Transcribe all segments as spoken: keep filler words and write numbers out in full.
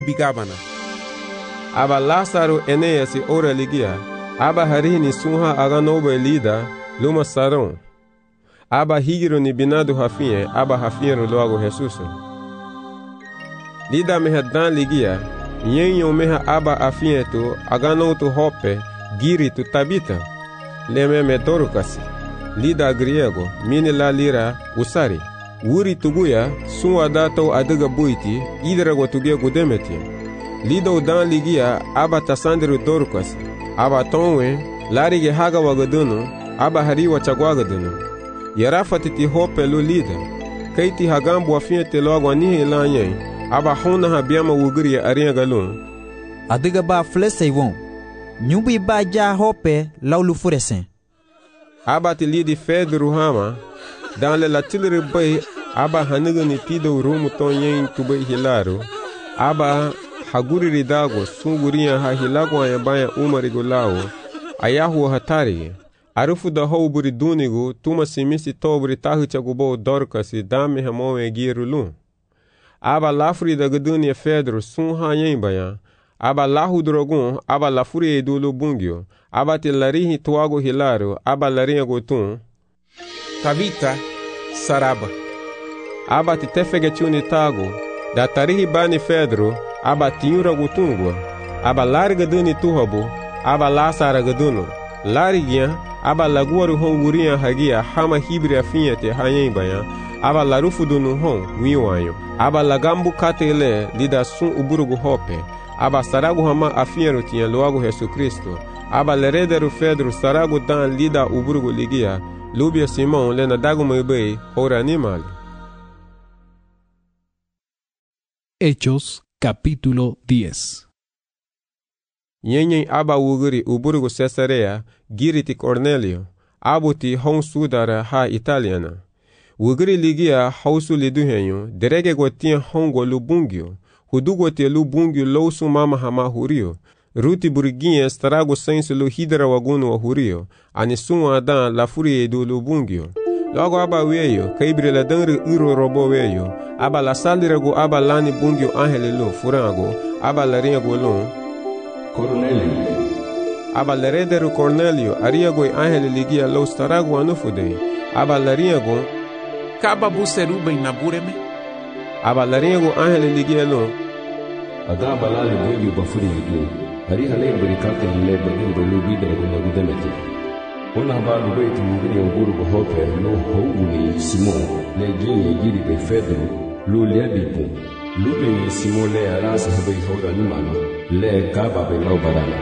bigabana. Aba Lázaro Enéas ora ligia, aba harini sunha aganoba lida, luma saron. Aba higiro ni binado hafinhe, aba hafinhero logo Jesuso. Lida meha dan ligia, nyenyo meha aba afinheto, aganoto hope, giri tu tabita. Leme me dorukasi. Lida griego, mini la lira, usari. Wuri tuguya, sunwa dato adiga buiti, idra gotugia gudemeti. Lido dan ligia, aba tasandru dorukasi. Aba tonwe, larige haga wagadunu, aba hariwa chagwagadunu. Yarafatiti hope lu lida. Kaiti hagambu afinhete logo anihe lanyen, aba hona habiama wugiri arinha galun. Adiga ba flesei won. Nyubi ba ja hope laulu furesen. Aba ti lidi Pedro hama, dan le latilere bay, aba haniga ni tido rumu tonyen tube hilaro, aba haguri ridago sungurinha ha hilago ayabaya umarigo lao, ayahu hatari. Arufu da houburi dunigo, tuma simisi toburi tahu chagubo dorkasi dame hamoe girulun. Aba lafuri da gadunia Pedro sun hanyen baya, aba lahu drogun, aba lafuri edulu bungyo, aba te larihi tuago hilaro, aba larinha gotun. Tabita, saraba. Aba te tefegetiuni tago, da tarihi bani Pedro, aba tiura gotungwa, aba larga duni tuhabu, aba lasara gaduno. Larigia, aba laguaru hon wurinha hagia, hama hibri afinhete hanyen baya, aba larufu dunu hon, wiwanyo. Aba lagambu katele, lida sun uburugu hope, aba saragu hama afinhero tinha logo Jesus Cristo. Aba lerederu Pedro saragu dan lida uburugu ligia, lubia Simão lena dagu meibei, ora animal. Hechos capítulo diez. Nyenyen aba wugiri uburugu Cesarea, giriti Cornelio, abuti hon sudara ha italiana. Wugiri ligia hausu liduhenyo, derege gotia hongo lubungyo, hudugo te lubungyo lousu mama hama hurio, ruti buriguinha starago sensu lu hidra wagunu wa hurio, anisunwa adan la furie do lubungyo. Logo aba weyo, kaibre la danri uro robo weyo, aba la salirago aba lani bungyo angele lu furango, aba la ringo lu. Cornelio. Aba la rederu Cornelio, ariago angele ligia lo starago anufude, aba la ringo. Kaba buseruba inabureme. Aba la ringo angele ligia lu. Ada balale bungyo bafuri hidu. Hari hale berikate hile bagindo lu bidra guna gudemeti. Una ba lubeiti mugini unguru bohope lo houguni Simon le gini giri be Pedro lu lebipu. Lubeni Simon le arasa habe hora nimano le kaba be lau badana.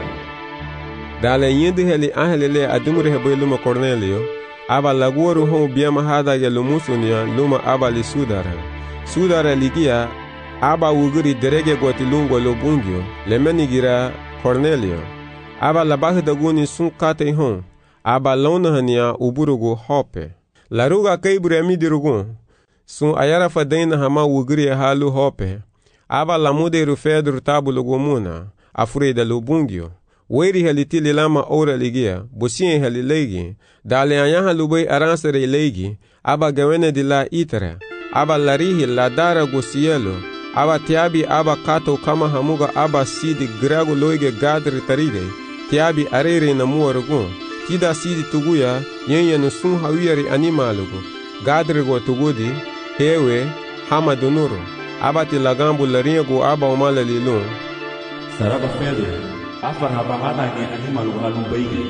Dale yindi heli angele le adumure habe luma Cornelio. Aba laguaru hon biama hada ya lumusunia luma aba li sudara. Sudara ligia aba wugiri derege goti lungo lo bungyo le menigira Cornelio. Aba labahi daguni sun kate hon. Aba lona hania uburugu hope. Laruga kaiburi amidirugun. Sun ayara fadaina hama wugiri halu hope. Aba lamuderu Pedro tabulugu muna. Afurida lo bungyo. Weri halitili lama ora ligia. Busien halilegi. Dale anyaha lubei aransere legi. Aba gawene di la itara. Aba larihi la dara gusielo. Aba tiabi aba kato kama hamuga aba sidi grago loige gadri tarige. Tiabi arere na muarugun. Tida sidi tuguya yenye nusun hawiyari animalugu. Gadri go tugudi. Hewe hama dunuru. Aba ti lagambu laringo aba umala lilun. Saraba Pedro. Afa haba hada ge animalugu halu baige.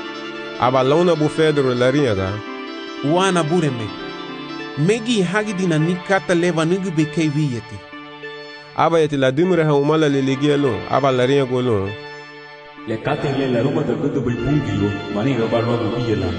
Aba launa bu Pedro laringa. Wana bureme. Megi hagidina nikata leva nugu bekei viyeti. Aba yeti la dumure ha umala liligia lun. Aba laringo lun. Le kate le la ruma da gudu bai bungilo, mani ga barwa bu yela.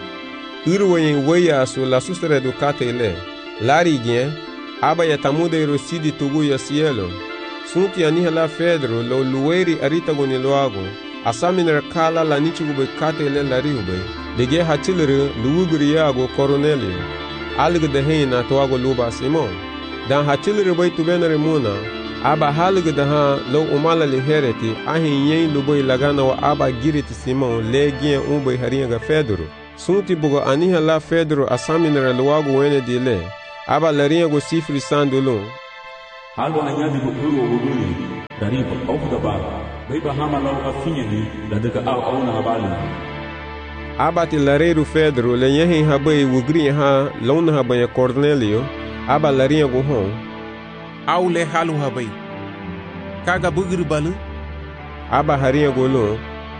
Irwayin waya su la sustere du kate le. Lari gien, aba ya tamude rosidi tugu ya cielo. Sunti aniha la Pedro lo lueri arita goni loago. Asaminer kala la nichugu bai kate le lari bai. Lige hatilere luugri yago Cornelio. Alga de heina toago luba Simon. Dan hatilere bai tubenere muna. Aba halga daha lo umala li hereti ahin yen luboi lagana wa aba giriti Simon le gien umbai haringa Pedro. Sunti bugo aniha la Pedro asaminera luago wene di le. Aba laringa go sifri sandulun. Halo anyadi go puru oguni. dari ba au da ba bai ba hama law afinye ni da daga au au na habali aba ti lareiro Pedro le yehin habai wugri ha launa habai Cornelio aba larinha go hon au le halu habai kaga bugri balu aba harinha go lo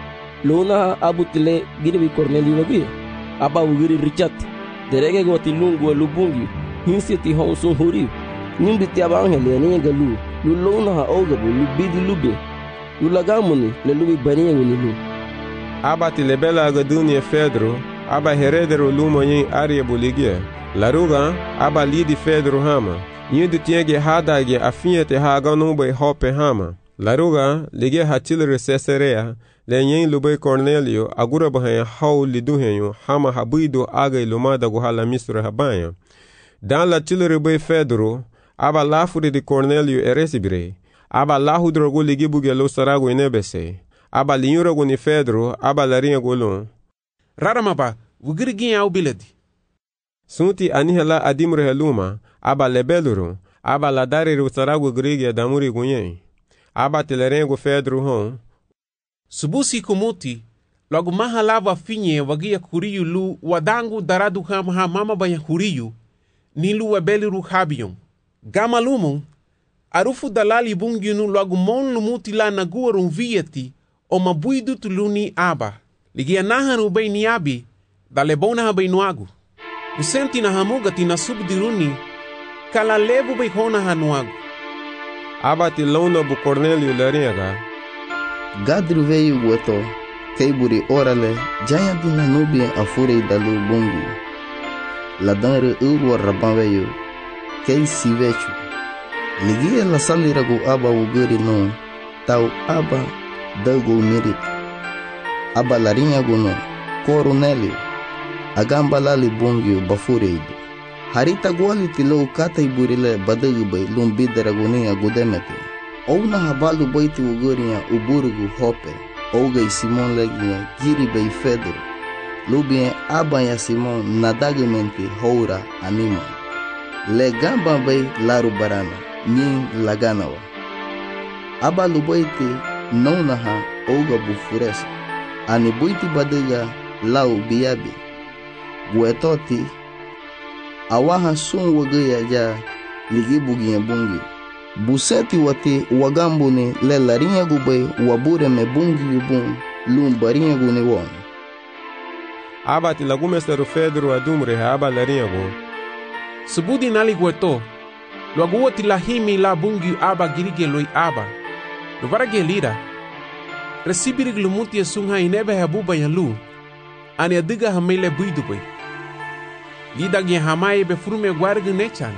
luna abutile girbi Cornelio wagi aba wugri Richard derege go ti lungu lubungi hinsi ti hon so huri nimbi ti aba angele ni galu lu luna ha oga bu lu bidi lubi lu lagamuni le lubi baniya ni lu aba ti lebela ga dunia Pedro aba heredero lumo yin aria boligia laruga aba lidi Pedro hama yindu tienge hadage afinye te haga numbe hope hama laruga lige hatilre Caesarea le yin lubay Cornelio agura bahan haw liduhenyo hama habido aga lumada go hala misra habanya dan la tilre bay Pedro aba lafuri de Cornelio eresibire aba lahudro go lige bugelo sarago inebese aba linyura go ni Pedro aba larinha golon raramaba wugirgin au biladi sunti anihela adimre heluma aba lebeluru aba ladare ru sarago grige damuri gunyen aba telerengo Pedro hon subusi kumuti logo mahalava finye wagia kuriyu lu wadangu daradu ham ha mama banya kuriyu nilu wabeliru habiyon gama lumon arufu dalali bunginu logo mon lumuti la naguarun vieti o mabuidu tuluni aba ligia nahan ubay ni abi dalebona habay nuagu usenti na hamuga tina subdiruni kala lebu bay hona hanuagu aba ti lona bu Cornelio larinha Gadru veio gueto keiburi orale jaya dina nubi afure dalu bungi ladanre uru raban veio kei sivechu ligia la saliragu aba uguri no tau aba dago mirit aba larinha gono Cornelio agamba lali bungi bafureido harita gwali tilo kata iburile badagu bay lumbidara gonia gudemete Ouna habalu baiti ugurinha uburgu hope Ouga Simon leginha giri bay Pedro Lubien abanya Simon nadagamente houra anima Le gamba bay laru barana Nyin laganawa Abalu baiti nonaha ouga bufuresa Ani baiti badiga lau biabi Guetoti Awaha sun wagaya ja ligi buginha bungi Buseti wati wagambuni le larinha gubay wabure me bungi yubun lum barinha guni won aba ti lagumesteru Pedro adumre aba larinha go subudi nali gueto logo ti lahimi la bungi aba girige loi aba lo varage lira recibir glumuti sunha inebe habuba yalu ani adiga hamele buidu bay lida ge hamaye be frume guargu nechan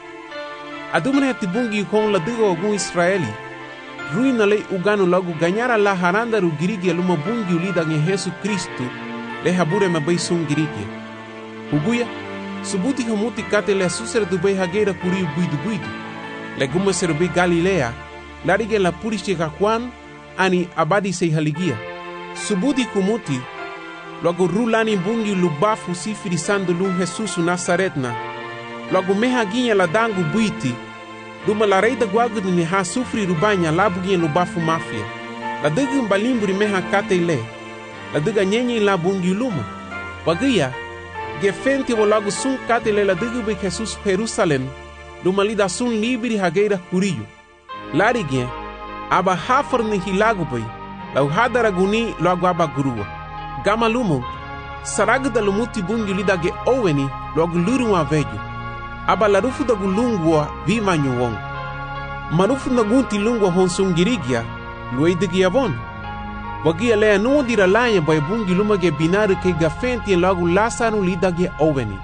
adumre tibungi kon la digo ogun Israeli ruina le ugano logo ganhara la haranda ru girige luma bungi ulida nge Yesu Kristo le habure me bay sun girige uguya subuti hamuti kate le suser du bay hageira kuriu buidu buidu le gume serbi Galilea larige la puriche ka Juan ani abadi sei haligia subuti kumuti logo rulani bungi lubafu sifiri sandu lu Jesus Nazaretna logo meha ginha la dangu buiti duma la reida guagu ni ha sufri rubanya la buginha lubafu mafia la degu mbalimburi meha kate le la dega nyenye la bungi luma wagia gefenti wo logo sun kate le la degu be Jesus Jerusalem duma lida sun libri hageira kuriyu larigien aba hafar ni hilagu bay la hadara guni logo aba gurua gama lumo saragda lumuti bungi lida ge oweni logo lurua vejo aba la rufu da gulungwa viva nyuwong marufu na gunti lungwa honsungirigia luidigia von wagia lea nuo dira lanya bay bungi lumage binaru ke gafenti lagu lasanu lidage oweni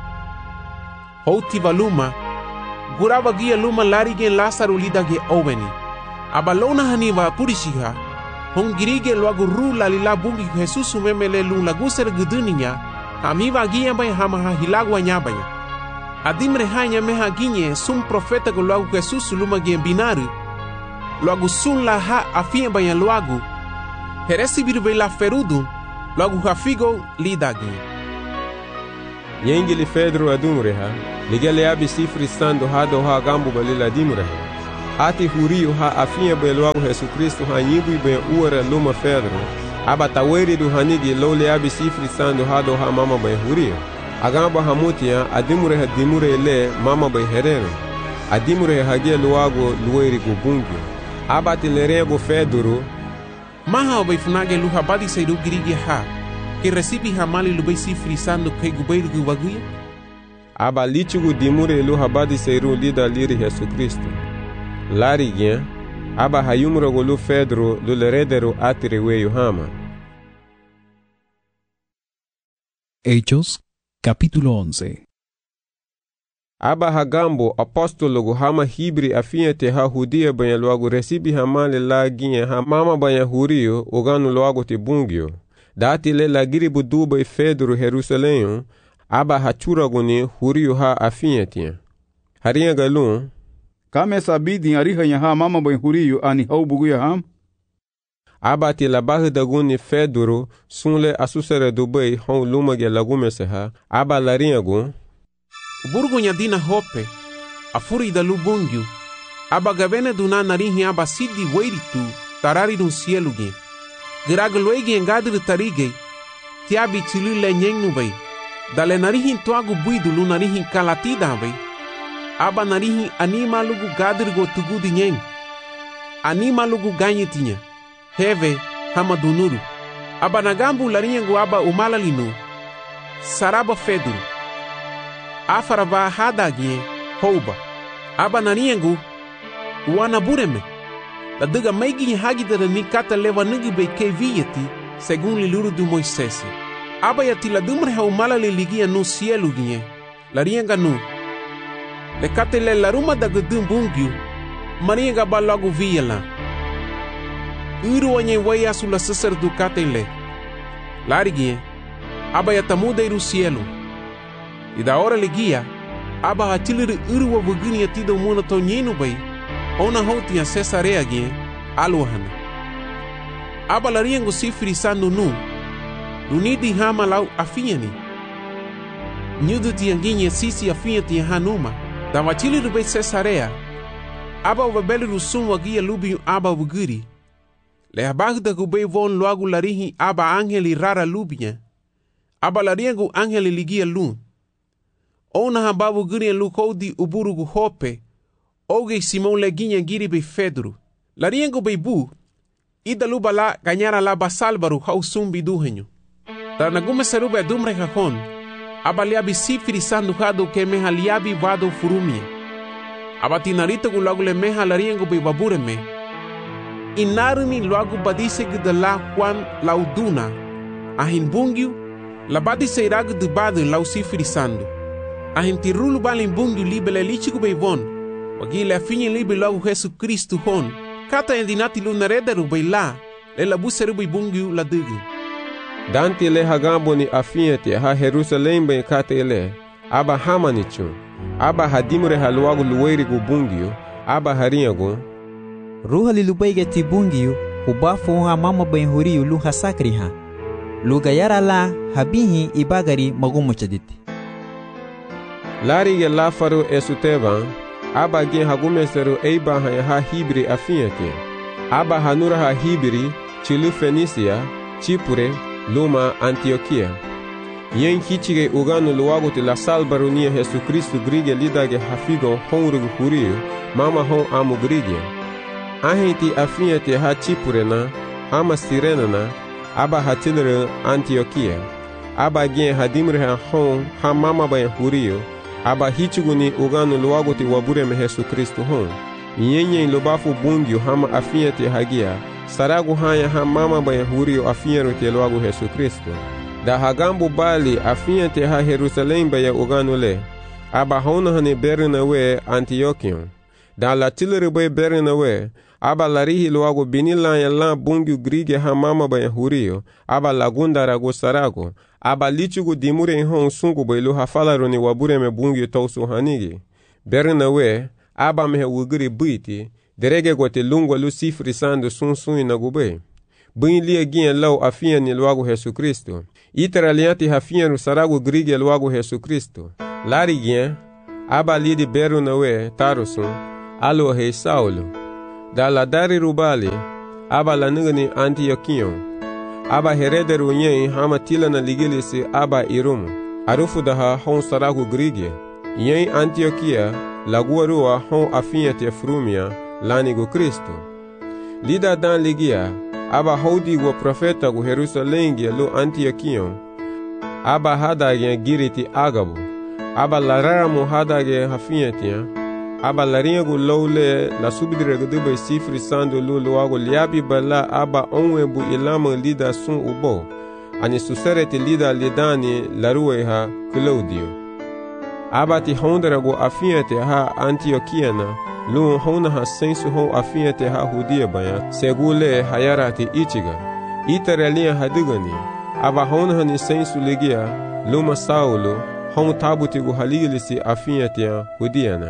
houti valuma gura wagia luma larige lasaru lidage oweni aba lona haniva purishiha hongirige lagu rula lila bungi Jesus memele lung lagu ser guduninya hamiva gia bay hamaha hilagwa nyabanya adimre hanya meha ginye sum profeta go logo Jesus luma ge binaru logo sun la ha afia banya logo heresi birbe la ferudu logo hafigo lidagi yengili Pedro adumre ha ligale abi sifri stando hado ha gambu balila dimre ati hurio ha afinha bem logo Jesus Cristo ha nyimbi bem ura luma Pedro aba taweri do hanigi lole abi sifri sando hado ha mama bem hurio agamba hamutia adimure ha dimure le mama bem herero adimure hagia luago lueri go bungio aba tilerego Pedro maha bem funage lu habadi seidu girigi ha que recibe hamali lu bem sifri sando que gubeiro gu baguia aba lichugo dimure lu habadi seiru lida liri Jesus Cristo Lariguinha, aba hayumro golu Pedro do leredero atireweyo hama. Hechos, capítulo once. Aba hagambo apóstolo go hama hibri afinhete ha hudia banha logo recibi hamale laguinha ha mama banha hurio ogano logo te bungio. Dati le lagiri buduba e Pedro Jerusalém, aba hachuragoni hurio ha afinhete. Harinha galun Kame sabidi ariha ha mama bem hurio ani hau buguya ham. Abati la barra da guni Pedro sunle asusere do bem hon luma ge lagume seha aba larinha gun. Burgo nyadina hope afuri da lubungio aba gavene duna narihi aba sidi weiritu tarari no cielo ge. Gragloegi engadri tarige tiabi tilule nyengu bem. Dale narihi tuago buidu lu narihi kalatida bem. Aba narihi anima lugu gadri go tugu di nyeng. Anima lugu ganyi tinya. Heve hama dunuru. Aba nagambu larinyangu aba umalalinu. Saraba Pedro. Afaraba hadagie houba. Aba nariyangu uanabureme. La diga meigi hagidara ni kata leva nigi be keviyeti segun liluru du Moisés. Aba yati la dumre ha umalali ligia no cielo gie. Larianga nu. Le katele la ruma da gudum bungyu maria ga balago via lá uru onye waya sula sacer do katele lariguinha aba ya tamuda iru cielo e da hora ligia aba hatilir uru wa bugini ya tido muna tonyino bai ona hoti ya Cesarea gie aluhana aba lariengo sifri sando nu lunidi hama lau afiani nyudu tianginha sisi afinha tia hanuma da matili do beit Cesarea aba o beli do sum wagia lubi aba buguri le abagu da gubei von logo larihi aba angeli rara lubia aba lariengo angeli ligia lu ona haba buguri lu kodi uburugu hope oge Simon leginha giri be Pedro lariengo beibu ida luba la ganhara la basalbaru hau sumbi duhenyo da nagume seruba dumre hakon abaliabi sifiri sandu hado ke meha liabi vado furumia. Abatinarito gu lagu le meha lariengo be babure me. Inaruni lagu badise gu de la Juan lauduna. Ahin bungiu, la badise iragu de badu lau sifiri sandu. Ahin tirulu balin bungiu libele lichigu be von. Wagi le afinye libe lagu Jesus Cristo hon. Kata endinati lunarederu be la. Le la buseru be bungiu la dugu. Dante le hagambo ni afinhete ha Jerusalém bem katele aba hamanichu aba hadimure haluago luweiri go bungio aba harinhago ruha lilubaige ti bungio ubafo ha mama bem hurio lu hasakri ha lugayara la habihi ibagari magumuchaditi lari ya lafaro esutevan aba gen hagumesero eiba ha ha hibri afinhete aba hanura ha hibri chilu Fenicia Chipre Luma Antioquia. Yen kichige ugano luago te la salbaronia Jesus Cristo grige lidage hafigo honrugu hurio mama hon amu grige. Ahenti afinhete ha Chipurena ama Sirenana aba hatilere Antioquia. Aba gen hadimre ha hon ha mama baya hurio aba hichuguni ugano luago te wabureme Jesus Cristo hon. Yen yen lobafu bungio hama afinhete hagia saragu hanya ha mama baya hurio afinhero te loago Jesus Cristo. Da hagambo bali afinhete ha Jerusalém baya ugano le. Aba hona hane Bernawe Antioquion. Da la tilere baya Bernawe. Aba larihi loago binila ya la bungio grige ha mama baya hurio. Aba lagunda rago sarago. Aba lichugu dimure hon sungu baya lo ha falaroni wabure me bungio tausu hanigi. Bernawe. Aba mehe wugiri buiti. Derege gote lungwa lu sifri sando sun sun na gube. Buin lia gien lau afia ni luago Jesus Cristo. Itera lianti hafia no sarago grige luago Jesus Cristo. Lari gien, aba li di beru na we, tarusun. alo he Saulo. Da la dari rubali, aba la nigani Antiochion. Aba herederu nyen hama tila na ligilisi aba irumu. Arufu daha hon saragu Grigia. Nyen Antiochia, laguarua hon afinyete frumia, lanigu Kristo. Lida dan ligia, aba haudi wa profeta gu Jerusalengia lu Antiochion. Aba hadage giriti agabu. Aba larara mu hadage hafiyetia. Aba larinha gu lowle la subidire gu dube sifri sando lu luago liabi bala aba onwe bu ilama lida sun ubo. Ani susereti lida lidani laruwe ha Claudio. Aba ti hondera gu afiyete ha Antiochiana. Lu hona ha sensu hon afiyete ha hudia baya. Segule hayarati ichiga. Itarelia hadigani. Aba hona ha ni sensu ligia. Luma Saulo. Hon tabuti gu haligilisi afiyete hudiana.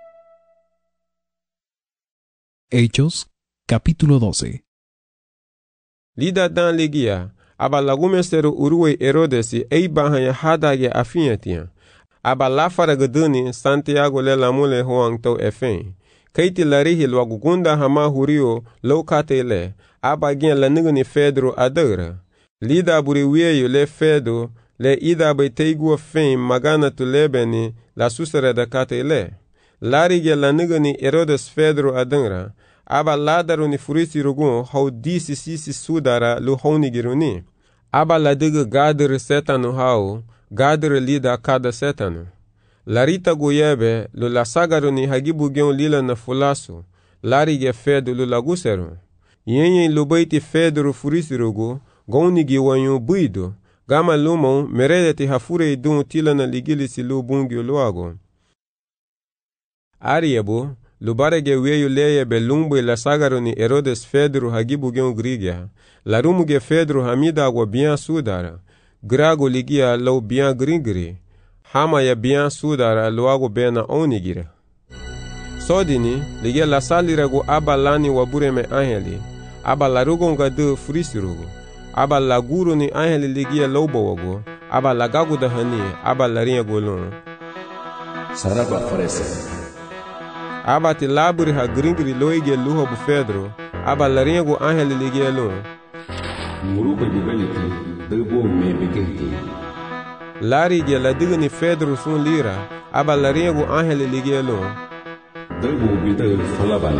Hechos, capítulo doce. Lida dan ligia, aba lagumesteru uruwe Herodesi eibahanya hadage afiyetia. Aba lafara geduni Santiago le lamule hoang to efen. Kaiti larihi lwagugunda hama hurio lokate le, aba gen la nigani Fedro adera. Lida buri wieyo le Fedo, le ida bai teigua fen magana tu lebeni la susere da kate le. Larige la nigani Herodes Fedro adera, aba ladaru ni furisi rugun hau disi sisi sudara lu honi giruni. Aba la diga gadir setanu hau, gadir lida kada setanu. Larita guyebe lu la sagaru ni hagibu gion lila na fulasu, larige Fedo lu laguseru. Yenye lubaiti Fedro furisi rugu, goni giwanyu buido, gama lumon meredeti hafure idun tila na ligilisi lu bungi luago. Ariabu, lubarege weyu leye belumbu la sagaru ni Herodes Fedro hagibu gen Grigia, la rumuge Fedro hamida agwa bien sudara, grago ligia lau bien grigri, hama ya bien sudara luago bena onigira. Sodini, ligia la salirago aba lani wabure me angeli, aba la rugonga de frisirugo, aba la guru ni angeli ligia laubo wago, aba la gagu da hani, aba la rinha golon. Saraba farese. Aba ti laburi ha gringri loige luho bu Fedro, aba larinha gu angeli ligia lon. Muruba giveliti, debo me begenti. Lari ge la digni Fedro sun lira, aba larinha gu angeli ligia lon. Debo bidel falabala.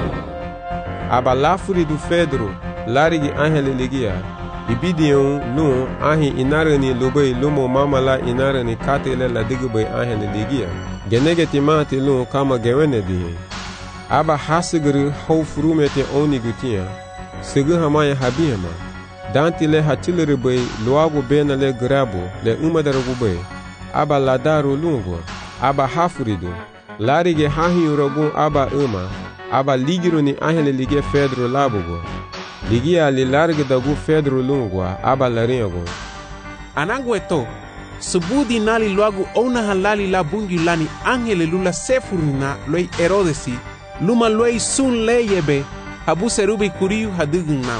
Aba lafuri du Fedro, lari ge angeli ligia. Ibidion lun ahi inarani lubai lumo mamala inarani katele la digbai angeli ligia. Genegeti mati lun kama gewene dihe. Aba hasigiri hau furumete oni gutia, sigi hamaya habihama. Danti le hatiliri bai luagu bena le grabo le umadarugu bai. Aba ladaru lungo, aba hafuridu, larige hahi uragun aba uma, aba ligiru ni ahele lige Fedro labugo. Ligia li large dagu Fedro lungwa, aba laringo. Anangu eto, subudi nali luagu ona halali la bungi lani angele lula sefurina loi Herodesi, luma loi sun leyebe, habu serubi kuriu hadugun nau.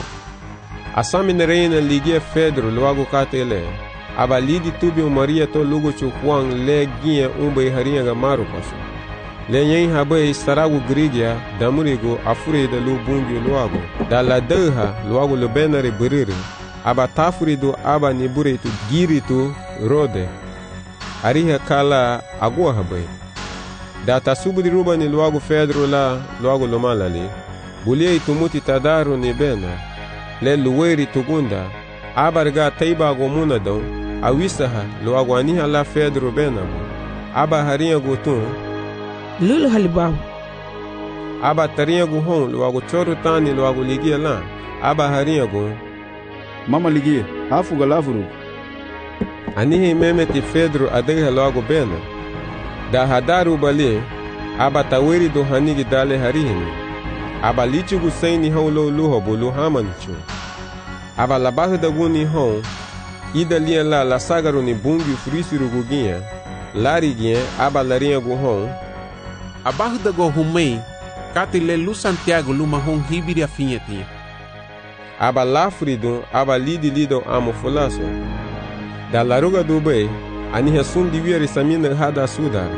Asami reina ligia Fedro luagu katele, aba lidi tubi Maria to lugu chukwang le gie umbe haringa ga maru pasu. Le nyen habai saragu Grigia, damurigo afure da lu bungi luagu, da la deha luagu lubenare buriri, aba tafuridu aba niburitu giritu rode. Ariha kala agua habai. Da tasubudi ruba ni luagu Fedro la luagu lumalali, bulie itumuti tadaru ni bena, le luweri tugunda, abarga taiba gomuna don, awisaha luagu aniha la Fedro benabu, aba harinha gutun, lulu halibahu. Aba tarinha gu hon luagu choru tani luagu ligia la, aba harinha gu, Mama ligia, afu galavuru. anihi memeti Fedro adegha luagu bena, da hadaru bali, aba taweri do hanigi dale harihini, aba lichu gu saini hon lo luho bulu hamanichu. Aba labahu da guni hon, ida lia la la sagaru ni bungi furisiru guginha, lari ginha, aba larinha gu hon, abajo da go humei, katile lu Santiago luma hon hibiri afinyetia. aba lafridun, aba lidi lido amo fulaso. Da laruga dubei, aniha sundi wieri samina hada sudara.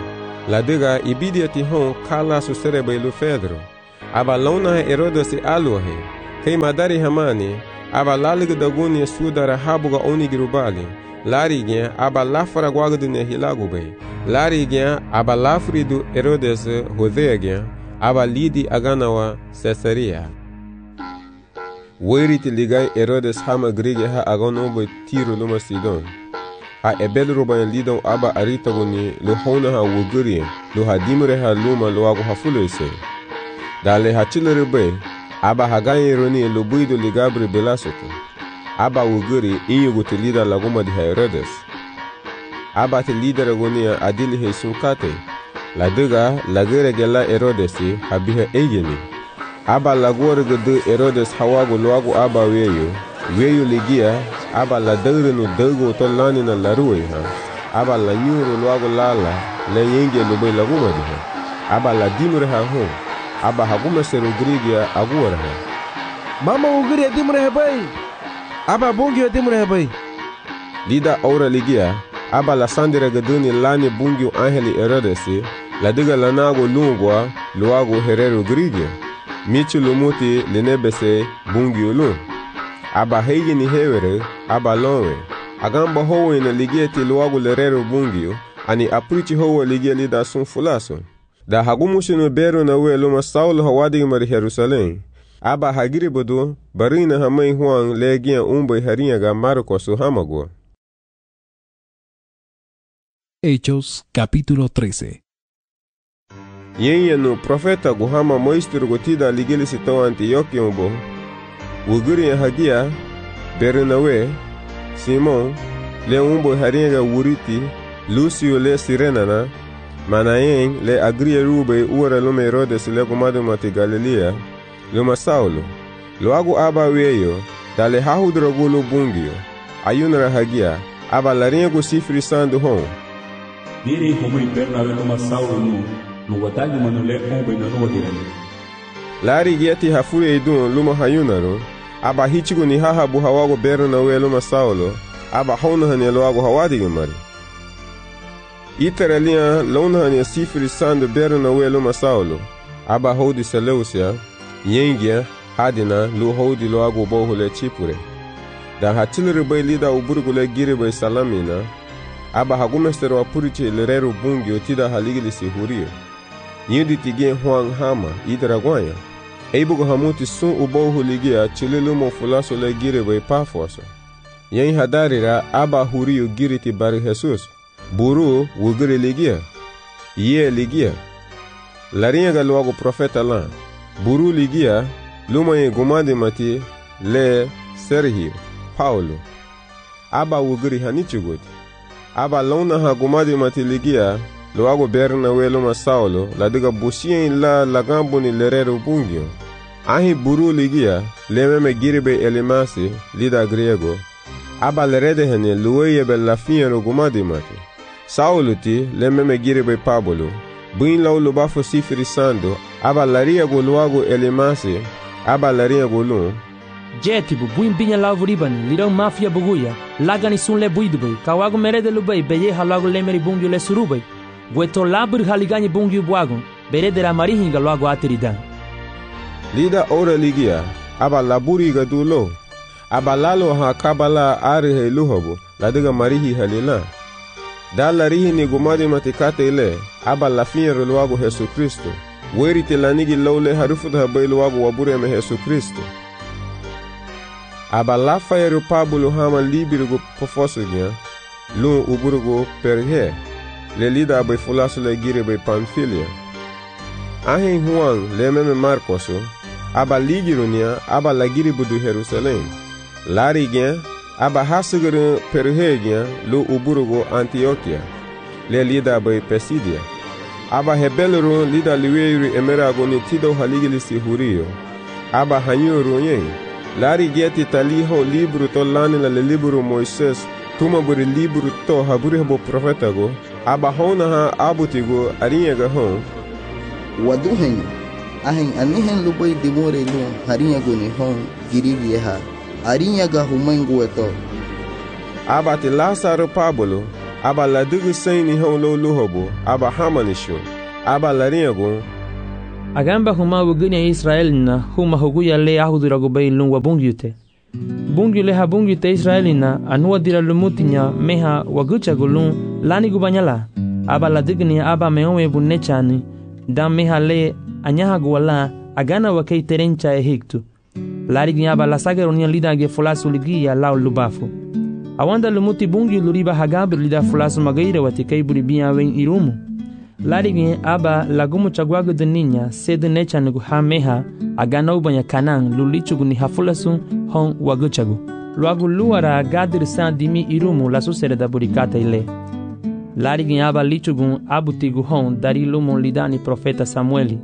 La dega ibidia ti hon kala su serebe lu Pedro. Aba launa Herodes aluhe. Kei madari hamani. Aba lalig daguni sudara habuga oni girubali. Larigien aba lafara guagdune hilagube. Larigien aba lafridu Herodes hodeagien. Aba lidi aganawa Caesarea. Weriti ligai Herodes hama grige ha aganobo tiro luma Sidon. A ebel robayan lidon aba aritaguni lo hona ha wugurien. Lo ha dimre ha luma lo ago ha fulese. Dale ha chilerebe. Aba hagayen roni lo buido ligabri belasoto. Aba wuguri inyugu te lida laguma di Herodes. Aba te lida ragonia adili he sunkate. La dega lagere gela Herodes habiha egeni. Aba lagore gede Herodes hawago loago aba weyo. Weyo ligia aba la degre no dego to lani na laruwe ha. Aba la nyuro loago lala le yenge lobe laguma di ha. Aba la dimure ha ho. Aba haguma sero grigia agora ha. Mama ugiri dimure ha bay. Aba bungi dimure ha bay. Lida aura ligia aba la sandira geduni lani bungi angeli Herodes la diga lanago lungwa loago herero grigia. Michu lumuti linebese bungi ulun. Aba hegi ni hewere aba lonwe. Agamba howe na ligieti loago lerero bungi ani aprichi howe ligia lida sun fulaso. Da hagumushinu bero na we luma Saulo hawadi mari Jerusalem. Aba hagiri bodo barina hamai huang legia umbe harinha ga Marcos hamago. Hechos capítulo trece. Yenye no profeta guhama moistur gotida ligili sitao Antioquia umbo. Uguri hagia Bernawe, Simon, le umbo harinha ga wuriti, Lucio le Sirenana, Manayen le agria rube ura lume Herodes le gumado mati Galilea, luma Saulo. Loago aba weyo, dale hahudrogulo bungio, ayunara hagia, aba laringo sifri sandu hon. Diri como Bernabe luma Saulo no, no watagi manule ombe na no dirani. Lari gieti hafure idun luma hayunaro, aba hichigo ni hahabu hawago Bernabe luma Saulo, aba honahani loago hawadi gumari. Iteralia lonhania sifri sandu Bernabe luma Saulo, aba hodi Seleucia, yengia hadina lu hodi loago bohule chipure. Da hatilere bay lida uburgule gire bay salamina, aba hagumestero apuriche lerero bungi otida haligili sihurio. Yindi tige huang hama idragwanya. Eibugo hamuti sun ubohu ligia chililumo fulaso le gire bay pafoso. Yen hadarira aba hurio giriti bari Jesus. Buru wugiri ligia. Ye ligia. Larinha galoago profeta lan. Buru ligia luma ye gumade mati le Sergio Paulo. Aba wugiri hanichugoti. Aba launa ha gumade mati ligia loago Bernabe luma Saulo la diga busien la lagambo ni lerero bungio. Ahi buru ligia lememe giribe elimasi lida griego. Aba lerede hene luweye be la fiero gumade mati. Saulo ti lememe giribe Pablo. Buin lau lubafo sifri sando, aba laria go luago elimasi, aba laria go lun. Jetibu, buin binya lau ribani, lirang mafia buguya, lagani sun le buidubay, kawago merede lubay, beye halago lemeri bungyo le surubay, gueto labur haligani bungyo buagon, beredera marihinga luago atiridan. Lida ora ligia, aba laburi gadulo, aba lalo ha kabala arihe luhobo, ladiga marihi halila. Da larihi ni gumadi matikate ile, aba lafiero luago Jesu Kristo. Weri te lanigi laule harufuda habai luago wabure me Jesu Kristo. Aba lafaero Pablo hama libirugo pofosugia, lun uburugo perhe. Le lida abai fulaso le gire bai Pamfilia. Ahen huang le meme Marcoso, aba ligirunia, aba la giri budu Jerusalem. Lari gen, aba hasugere perhegia lo uburugo Antioquia, le lida bay Pesidia. Aba hebelero lida liweiri emerago ni tido haligili sihurio. Aba hanyuro yen. Lari geti taliho libru to lanila le libru Moises, tuma buri libru to haburi habo profetago. Aba hona ha abutigo arinyaga hon. Wadu hen, ahen anihen lubay dimore lu harinyago ni hon girivieha. Arinyaga humengo eto. Aba ti Lazaro Pablo, aba la dugu saini hon lo luhobo aba hamanishun aba la riago agamba huma wuganya Israelina huma huguya le ahudurago bay lungwa bungyute bungyu le ha bungyute Israelina anua dira lumutinya meha wagucha gulun lani gubanyala aba la digni aba meowe bunechani dam meha le anyaha gwala agana wakei terencha ehiktu lari gnaba la sagaronia lida ge fulasu ligia lao lubafu awanda lumuti bungyu luriba hagabir lida fulasu magaira wati buri biya wen irumu lari gne aba lagumu chagwago de ninya sede necha nugu ha meha agana ubanya kanang lulichugu ni hafulasu hon waguchagu luagu luara gadir san dimi irumu la susere da burikata ile lari gne aba lichugu abutigu hon dari lumu lidani profeta Samueli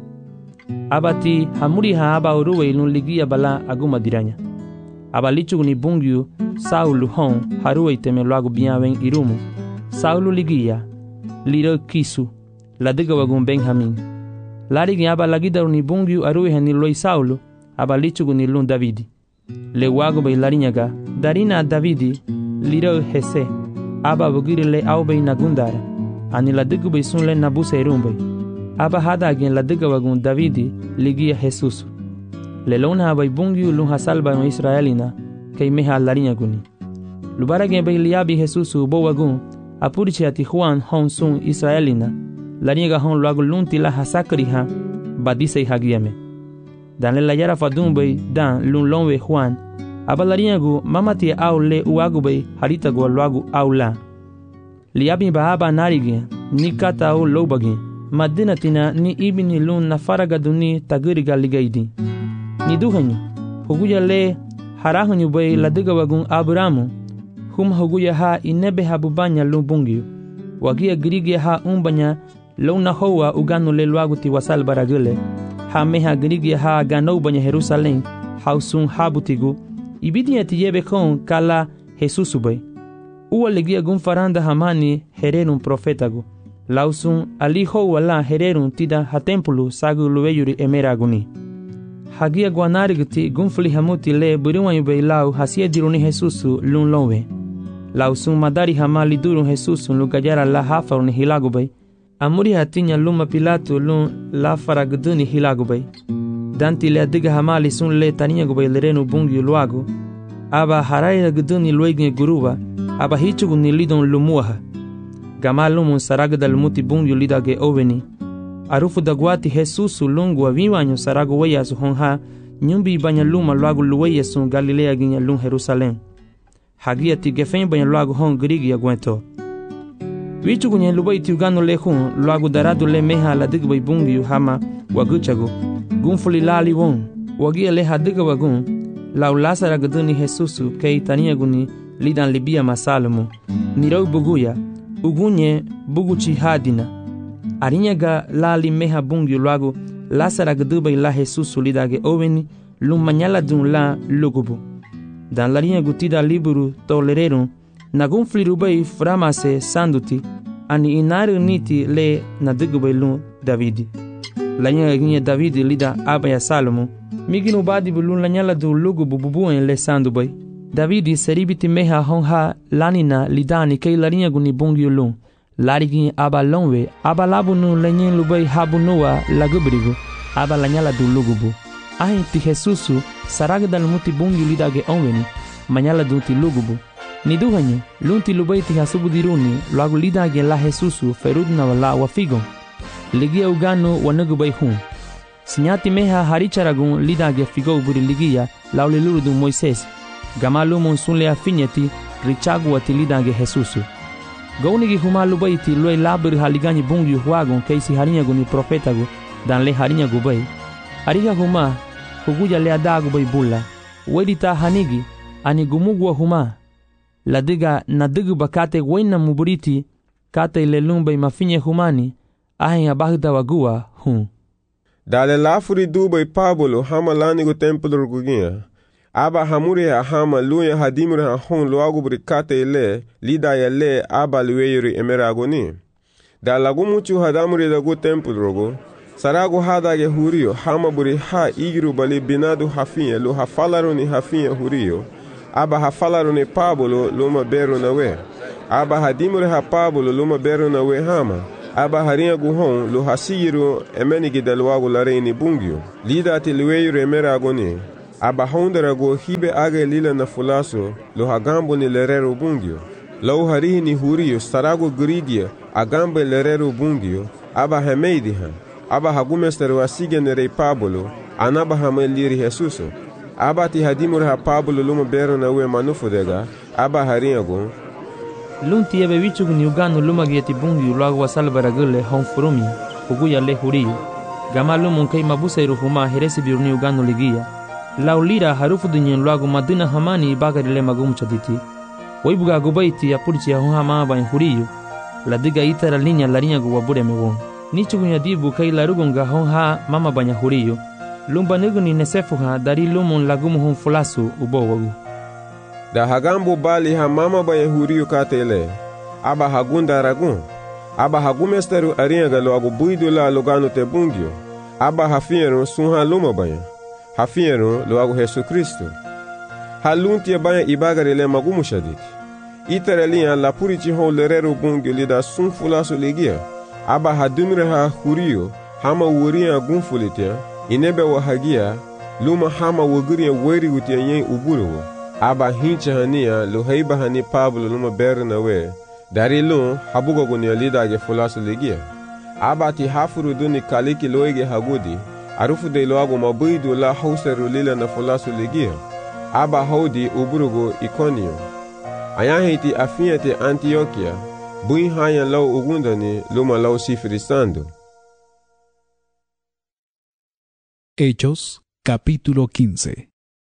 abati hamuri ha aba uruwe ilun ligia bala aguma diranya aba lichugu ni bungyu Saulu hon haruwe iteme luagu biyawen irumu Saulu ligia liro kisu ladiga wagun Benjamin lari gne aba lagidaru ni bungyu aruwe hani loi Saulu aba lichugu ni lun Davidi le wagu bay larinyaga darina Davidi liro hese aba bugiri le aubay nagundara ani ladigu bay sunle nabuse irumbay aba hada gen ladiga wagun Davidi ligia Jesus le lona bay bungyu lun hasalba no Israelina kay meha larinyaguni lubara gen bay liabi Jesus bo wagun apurichi ati Juan hon sun Israelina larinyaga hon luagu lun tila hasakri ha badise hagiame dan le layara fadun bay dan lun lonwe Juan aba larinyagu mamati au le uagu bay harita go luagu au la liabi ba aba narige ni kata au lobagi madina tina ni ibini lun na faraga duni tagiriga ligaidi ni duhanyu huguya le harahanyu bay ladiga wagun Abramu hum huguya ha inebe habubanya lubungiu wagia grigia ha umbanya lona hoa uganu le luagu ti wasal baragule ha meha grigia ha gano banya Jerusalem hausun habutigu ibidia ti yebe kon kala Jesus bay uwa legia gun faranda hamani hererun profetagu lausun ali ho wala hererun tida ha tempulu sagu luweyuri emeraguni hagia guanarigti gunfli hamuti le buriwan yubei lau hasia diruni Jesusu lun lonwe lausun madari hamali durun Jesusu lugajara la hafaruni hilagubei amuri hatinya luma Pilato lun la faragduni hilagubei danti le adiga hamali sun le tania gubei lerenu bungi luagu aba harai gduni luegne guruba aba hichugu ni lidon lumuaha gamalumun saragda lumuti bungyu lidage oveni arufu dagwati Jesusu lungu aviwanyo saragu weya su honha nyumbi banya luma luagu luweya sun Galilea ginya lun Jerusalem hagia ti gefen banya luagu hon grigi ya gwento wichugu nye lubai ti ugano le hun luagu daradu le meha la digbay bungyu hama waguchagu gunfuli lali won wagia le hadiga wagun lau lasara gduni Jesusu kei tania guni lidan libia masalumu nirau buguya ugunye buguchi hadina arinyaga lali meha bungyu luagu lasara gdubay la Jesusu lidage oveni lumanyala dun la lugubu dan larinya gutida liburu tolererun nagun flirubay framase sanduti ani inaru niti le nadigubay lun Davidi lanya ginye Davidi lida abaya Salomo miginu badi bulun lanyala du lugubu bubuen le sandubay Davidi seribiti meha honha lanina lidani kei larinya guni bungyu lun larigi aba lonwe aba labunu lenyen lubay habunua lagubrigu aba lanyala du lugubu ahi ti Jesusu saragda lumuti bungyu lidage onweni manyala du ti lugubu ni duhanyu lunti lubay ti hasubudiruni luagu lidage la Jesusu ferudna wala wafigon ligia uganu wanagubay hun sinyati meha haricharagun lidage figo buri ligia lauliluru du Moises gamalumun sunle afinyati richagu wati lidage Jesusu gaunigi humalu baiti loi labir haligani bungyu huagon keisi harinyagu ni profetagu dan le harinyagu bay ariga huma huguja le adagu bay bulla wedita hanigi ani gumugwa huma ladiga nadigu bakate wena muburiti kate le lumbay mafinye humani ahin abagda wagua hun dale lafuri dubay Pablo hama lanigu templo gugia aba hamure ha hama luya hadimure ha hon luagu brikate ile lida ya le aba luweyuri emeragoni da lagu muchu hadamure dagu templo rogo saragu hada ge hurio hama buri ha igiru bali binadu hafiya lu hafalaro ni hafiya hurio aba hafalaro ni Pablo luma beru nawe aba hadimure ha Pablo luma beru na we hama aba harinha guhon lo hasiyiru emenigi delwagu lareini bungio lida ati liweyu remera agoni aba hondera go hibe age lila na fulaso lo hagambo ni lerero bungio lau harihi ni huriyo sarago grigia agambe lerero bungio aba hemeidi ha aba hagumesteru asige nerei Pablo anaba hameliri Jesuso aba ti hadimure ha Pablo luma beru na we manufudega aba harinha go lunti ebe wichug ni ugano luma gieti bungi ulago wasal baragule hon furumi uguya le huri gama lumun kai mabusa irufuma heresi biruni ugano ligia laulira harufu dunyen ulago madina hamani bagari le magum chaditi oibuga gobaiti ya purchi ya hama ba huriyu la diga itara linya la linya go wabure mewo ni chugunya dibu kai la rugunga hon ha mama banya huriyu lumba nuguni nesefu ha dari lumun lagumu hon fulasu ubo wagu da hagambo bali ha mama ba yahuriyo katele aba hagunda ragun aba hagumesteru arinha galo agu buidu la lugano te bungio aba hafiero sunha luma baya hafiero lo agu Jesu Kristo halunti baya ibagare le magumu shaditi iterelia la purici ho lerero bungio lida sun fulaso legia aba hadumre ha huriyo hama wuria gunfulitia inebe wa hagia luma hama wuguria weri utia yen uburo aba hincha hania lo heiba hani Pablo luma berna we dari lo habugo gunia lida ge fulaso legia aba ti hafuru duni kaliki loege hagudi arufu de lo ago mabuidu la hauseru lila na fulaso legia aba hodi uburugo Iconio ayahiti afiete Antioquia bui haya lau ugundani luma lau sifrisando. Hechos capítulo quince.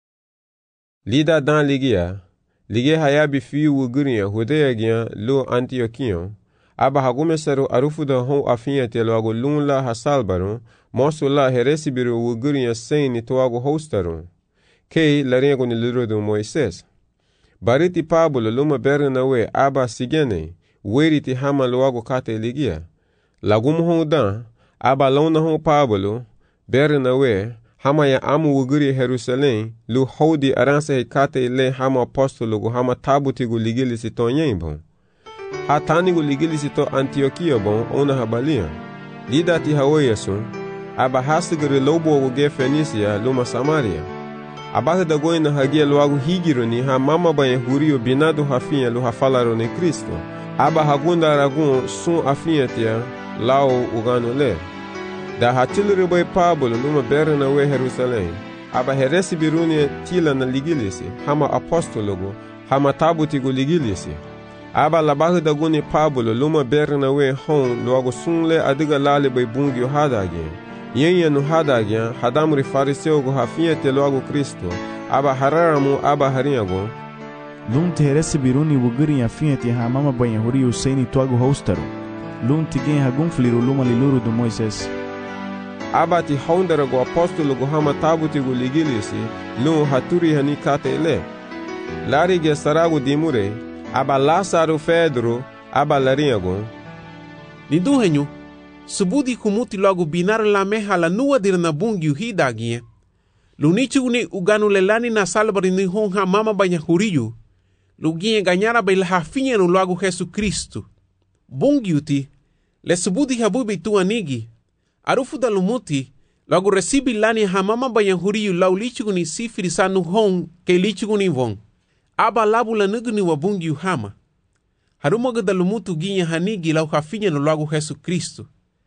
Lida dan ligia ligia hayabi fiu wuguria hudeya gia lo Antioquion aba hagumeseru arufu da hon afiete lo ago lunla hasalbaron mosu la heresibiru wuguria seini to ago hostaron kei laringo ni lirodo Moises bariti Pablo luma berna we aba sigene weriti hama lo ago kate ligia lagum hon dan aba lona hon Pablo berna we hama ya amu wuguri Jerusalem lu hodi aranse kate le hama apostolo go hama tabuti go ligilisi to nyembo hatani go ligilisi to Antioquia bon ona habalia lidati haweyeso aba hasigere lobo go ge Fenisia luma Samaria abata da goina hagia lo agu higironi ha mama ba huriyo binado hafia lo hafalaro ne Kristo aba hagunda ragun sun afiatia lao ugano le da hatilere boy Pablo luma berna we Jerusalem aba heresi biruni tila na ligilisi hama apostologo hama tabuti go ligilisi aba labahu da guni Pablo luma berna we hon logo sunle adiga lale boy bungi hadage yenya no hadage hadamri fariseo go hafiete logo Kristo aba hararamu aba hariago lunti heresi biruni wuguri afiete ha mama banha huri usaini toago hostaro lunti gen hagunfliru luma liluru do Moises abati hondera go apostolo go hama tabuti go ligilisi lu haturi hani katele lari ge sarago dimure aba Lazaro Pedro aba laringo Nidu henyu subudi kumuti logo binar la meha la nuwa dirna bungi hidagie lunichu ni uganu lelani na salbari ni honha mama banya huriyu lugie ganyara bai hafinha no logo Jesu Kristo bungi uti le subudi habubi tu anigi arufu da lumuti logo recibi lani hamama bayan huriyu lau lichuguni sifiri sanu hon ke lichuguni von aba labu la nuguni wabungi hama harumoga da lumutu ginya hanigi lau hafinha no logo Jesu Kristo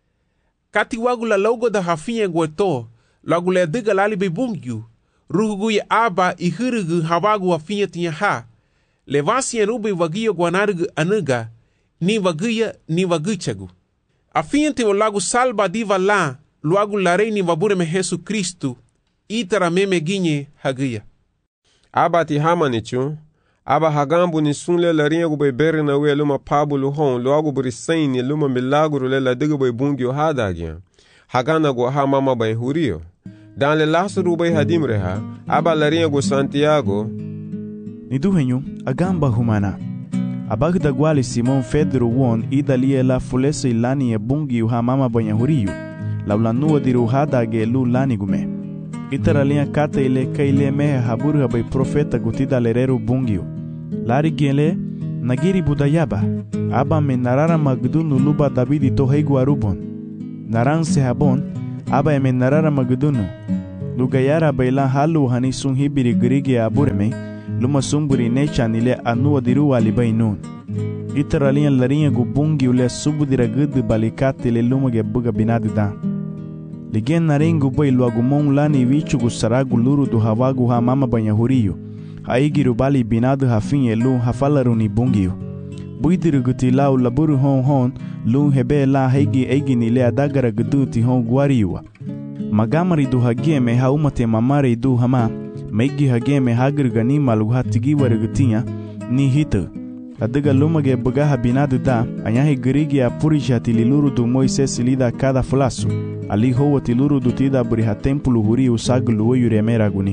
kati wagu la logo da hafinha gueto logo le diga lali be bungiu ruhugu ya aba ihirugu hawagu hafinha tinya ha levasi ya rubi wagiyo guanarugu anuga ni wagiya ni wagichagu afiente o lago salba diva la luagu la reini wabure me Jesu Kristo itara meme ginye hagia aba ti hamanichu aba hagambu ni sunle la ringo be berna we luma Pablo hon luagu burisaini luma milagro le la diga be bungio hadagia hagana go ha mama be hurio dan le Lazaro be hadimre ha aba la ringo Santiago ni duhenyu agamba humana abagda gwali Simon Pedro won idalie la fulesa ilani e bungi uha mama banha huriyu laulanua diru hadage lu lani gume itaralia kata ile kaile mehe haburu bai profeta gutida lerero bungiu lari gele nagiri budayaba, aba me narara magdunu luba Davidi to heigu arubon. Naran sehabon, aba eme narara magdunu. Lugayara baila halu hani sun hibiri grige abureme, luma sumburi necha nile anua diru alibai nun. Itaralian larinha gubungi ule subudira gudu balikate le luma ge buga binadi da. Ligen narengu bai luagumon lani vichu gusaragu luru du hawagu ha mama banyahuriyo. Haigiru bali binadu hafin elu hafalaru ni bungiyo. Buidiru guti lau laburu hon hon, lu hebe la haigi egi nile adagara gudu ti hon guariyuwa. Magamari du hageme ha umate mamare du hama, meigi hageme hagir ganima lu hatigi warigutinha, ni hitu. Adaga lumage bugaha binadu da, anyahi girigi apurisha tililuru du Moises lida cada flasu. Ali hoa tiluru du tida buriha tempulu huri usagulu uyuremera guni.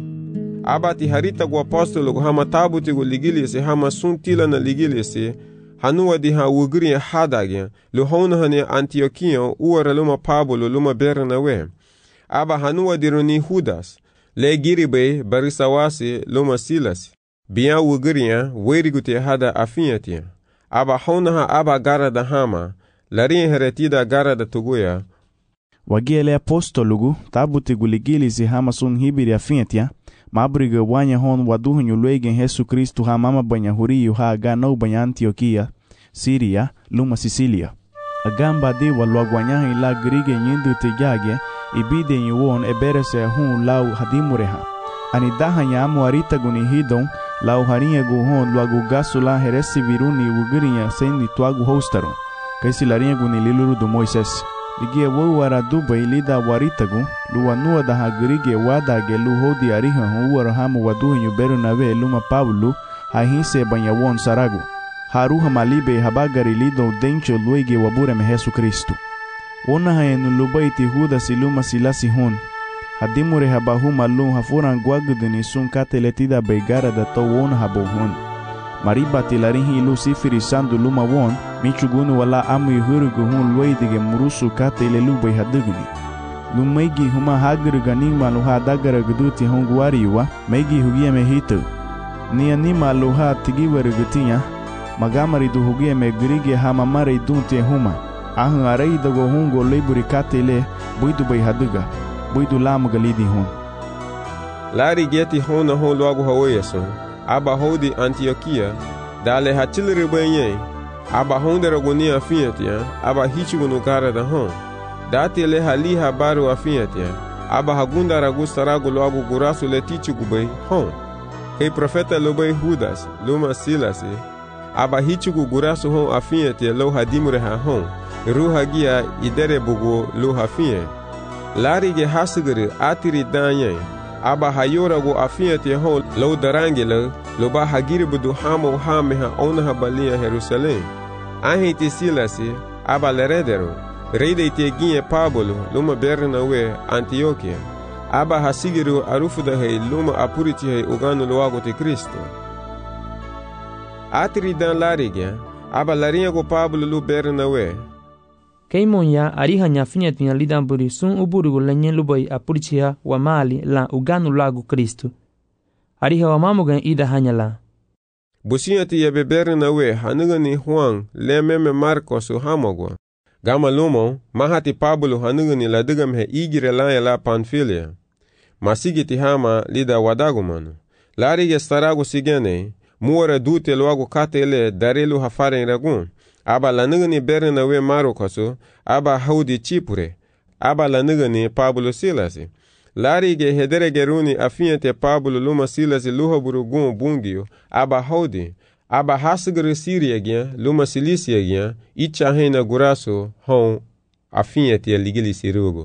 Abati harita gu apostolo gu hama tabuti gu ligilisi hama sun tila na ligilisi, hanuwa di ha ugri hadagya, lu hona hane Antiochian uara luma Pablo luma berna we. Aba hanuwa di runi Judas, le giribe barisawasi luma Silas. Biya ugriya weriguti hada afiyatia. Aba hona ha aba gara da hama, larin heretida gara da tuguya. Wagele apostolugu tabuti gu ligilisi hama sun hibiri afiyatia, mabriga wanya hon waduhunyu luegen Jesu Kristu ha mama banya huriyu ha agano banya Antioquia, Siria, luma Sicilia. Agamba de walwagwanyaha ila grige nyindu tejage, ibide nyuwon eberese hun lau hadimureha. Ani daha nyamu arita guni hidon, lau harinha gu hon luagu gasu la heresi viruni ugirinya sendi tuagu hostaron. Kaisi larinha guni liluru du Moises. Ligie wawara dubai lida waritagu, luwa nua da hagirige wadage lu hodi ariha huwara hamu waduhinyu beru nawe luma Pablo, hahinse banyawon saragu. Haruha malibe habagari lido dencho luege wabureme Jesu Kristu. Ona hayenu lubaiti Judas iluma silasi hon. Hadimure habahuma lu hafuran guaguduni sun kateletida beigara da to won habo hon. Mariba tilarihi ilu sifiri sandu luma won, michugunu wala amu ihurugu hun luaidige murusu kate ile lubai hadugni. Lumaigi huma hagiruga nima luha dagara guduti hon guariwa, maigi hugia me hitu. Ni anima luha tigiwarugutia, magamari du hugia me gurige hama mare dunte huma. Ahun arai dago hungo leiburi kate ile, buidu bai haduga, buidu lamu galidi hon. Lari geti hona hon luagu hawayason. Aba hodi Antioquia, dale hachiliri benye, aba hondera guni afiyatia, aba hichugunu gara da hon. Dati le hali habaru afiyatia, aba hagunda ragusta ragu loagu gurasu le tichugubay hon. Kei profeta lobay Judas, luma Silasi, aba hichugu gurasu hon afiyatia lo hadimure ha hon. Ruha gia idere bugu lo hafiye. Lari ge hasugiri atiri danye, aba hayora go afiyati hon lo darangela lo ba hagiri budu hamo hame ha ona ha balia Jerusalem. Ahi te Silasi, aba leredero, reide te ginye Pablo, luma berna we Antioquia. Aba hasigiru arufuda hei luma apuriti hei uganu loago te Kristo. Atiri dan larigia, aba larinha go Pablo lu berna we. Keimonya ariha nyafinya tinya lidamburi sun uburugu lenye lubai apurichia wa mali la uganu lagu Kristu. Ariha wa mamugan ida hanya la. Businyati ya bebere na we hanugani Juan le meme Marcos u hamogwa. Gama lumo mahati Pablo hanugani la dugam he igire la la Panfilia. Masigiti hama lida wadagumanu. Lari ge staragu sigene muore dute luagu katele darelu hafaren ragun. Aba lanugani berna we Marokosu, aba haudi Chipure, aba lanugani Pablo Silasi. Lari ge hedere geruni afiante Pablo luma Silasi luha burugun bungio, aba haudi, aba hasugru Siria gyan, luma Silisia gyan, icha hena guraso hon afiante ligili sirugo.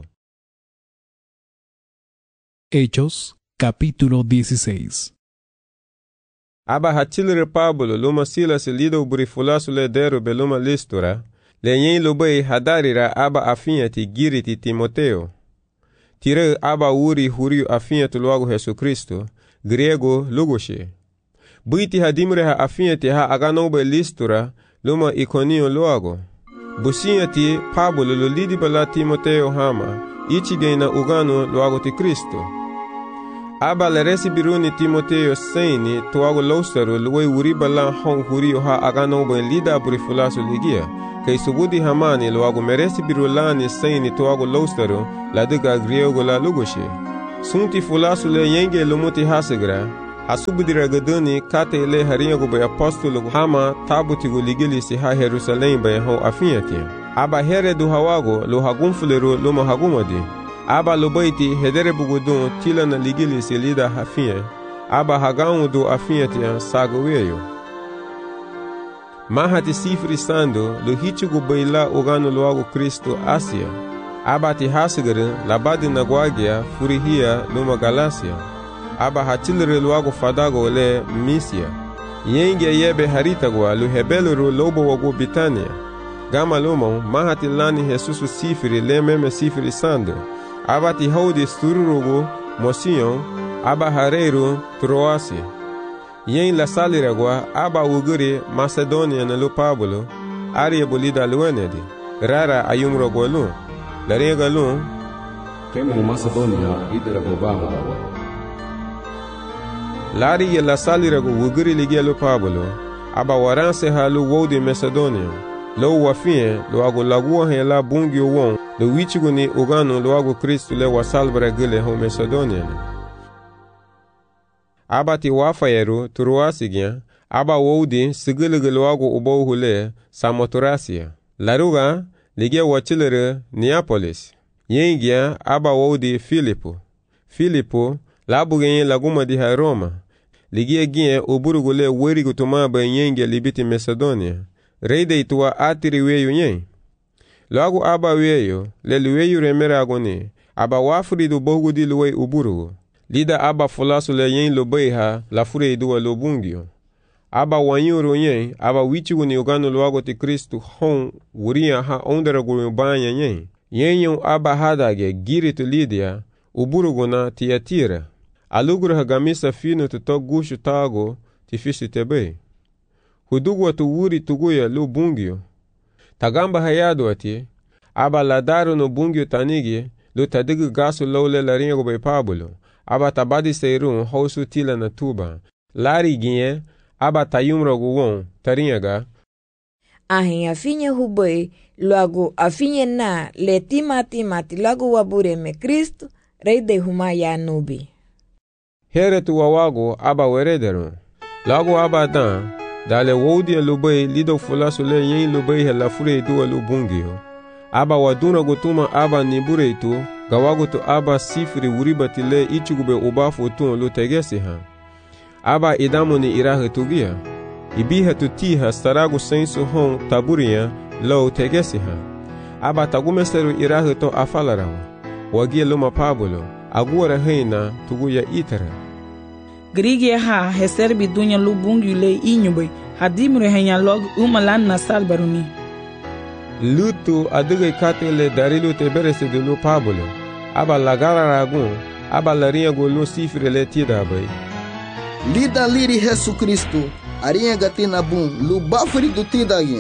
Hechos, capítulo dieciséis. Aba hachilre Pablo luma Silas lido burifulasu le deru beluma Listura, le yen lubei hadarira aba afiati giriti Timoteo. Tire aba uri huriu afiatu luagu Jesu Kristo, grego lugoshe. Buiti hadimre ha afiati ha aganobe Listura luma Iconio luago. Busiati Pablo lulidi bala Timoteo hama, ichi gena ugano luagu ti Kristo. aba le resibiruni Timoteo seni tuago loustero luwe uriba la hong hurio ha agano ben lida buri fulasu ligia kei subudi hamani luago meresi birulani seni tuago loustero la diga griego la lugoshe sunti fulasu le yenge lumuti hasegra hasubudira gaduni kate le haringo be apostolo hama tabuti go ligili si ha Jerusalem be ho afiati aba here du hawago lo hagumfulero lo mahagumadi aba lobaiti hedere bugudun tila na ligili si lida hafie aba hagaun do afiati sagoweyo mahati sifri sando lo hichugo beila ogano loago Kristo Asia aba ti hasigere labadi na gwagia furihia lo Galacia aba hatilere loago fadago le Misia yenge yebe haritagwa lo hebelero lobo wago Bitania gama lomo mahati lani Jesusu sifri le meme sifri sando aba ti haudi stururugo Mosion aba hareiro Troasi yen la saliragwa aba uguri Macedonia na lo Pablo aria bolida luenedi rara ayumrogo lu la rega lu kemo Macedonia idera gobago lari ye la salirago uguri ligia lo Pablo aba waranse halu wodi Macedonia lo wafie lo ago lagua he la bungi won lo wichigo ni ogano lo ago Kristo le wasalbra gele ho Macedonia aba ti wafayero Troasigia aba wodi sigele lo ago ubo hule Samotracia laruga ligia wachilere Neapolis yengia aba wodi Filipo Filipo labugenye laguma di ha Roma ligia gie oburugule werigo tumaba yengia libiti Macedonia reide ituwa atiri weyo nye lagu aba weyo le weyo remera agoni aba wafuri do bogudi luwe uburugo lida aba fulasu le yen lobeha la fure iduwa lobungio aba wanyuro nye aba wichigo ni ogano luago ti Kristo hon wuria ha ondera gulubanya nye yenyo aba hadage giritu Lidia uburugo na Tiatira alugura hagamisa fino tuto gushu tago ti fisi tebe hudugwa tuwuri tuguya lu bungio tagamba hayado ati aba ladaro no bungio tanigi lu tadigu gasu lole laringo be Pablo aba tabadi seirun hosu tila na tuba lari ginye aba tayumro guwon taringa ahin afinye huboi luagu afinye na le timati mati lagu wabure me Kristo reide huma ya nubi here tu wawago aba weredero lagu aba dan dale wodi lubei lido fulasu le yen lubei la fure duwa lubungio aba waduna gutuma aba nibure tu gawago to aba sifri uribati le ichugube ubafu tu lu tegesi ha aba idamu ni irahe tugia ibiha tutiha staragu sensu hon taburia lo tegesi ha aba tagumeseru irahe to afalarawa wagia luma Pablo agura heina tuguya itara Grigia ha heserbi dunya lubungi le inyube hadimre henya log umalan na salbaruni lutu aduge katele darilu teberese de lu Pablo aba lagara ragun aba larinha golu sifre le tida bay lida liri Jesu Kristo arinha gatina bum lu bafri do tida gen